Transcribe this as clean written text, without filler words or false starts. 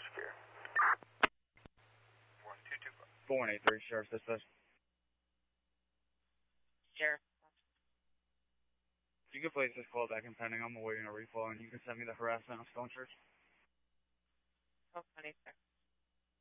Secure. 4183, Sheriff's Dispatch. Sheriff. You can place this call back in pending. I'm awaiting a reflow, and you can send me the harassment on Stone Church. 1226.